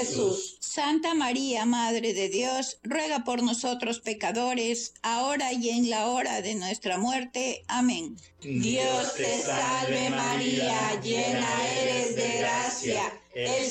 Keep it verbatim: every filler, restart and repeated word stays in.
Jesús. Santa María, Madre de Dios, ruega por nosotros pecadores, ahora y en la hora de nuestra muerte. Amén. Dios te salve María, llena eres de gracia, el